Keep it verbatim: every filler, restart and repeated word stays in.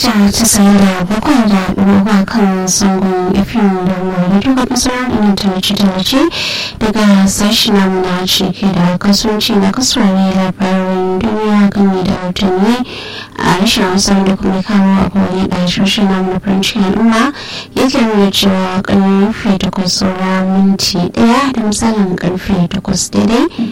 mita casa'in da bakwai da ɗigo kan zangon F M da wani duka kusurar ɗin tallace-tallace daga sashi namu na ciki da kasuwanci na kasuwanni labarin duniya game da watanni a rashin hausar da kuma kawo a kowane ɗashoshin namu na farancin al'umma yake nuna cewa ƙarfe takwas saura minti ɗaya da misalin ƙarfe takwas daidai